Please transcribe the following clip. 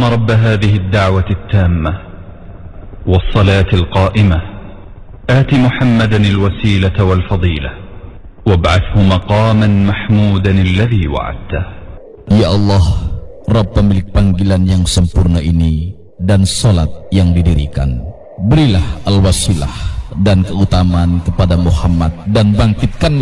رب هذه الدعوة التامة والصلاة القائمة آت محمدا الوسيلة والفضيلة وابعثه مقاما محمودا الذي وعدته. Ya Allah, Rabb pemilik panggilan yang sempurna ini dan salat yang didirikan, berilah al-wasilah dan keutamaan kepada Muhammad dan bangkitkanlah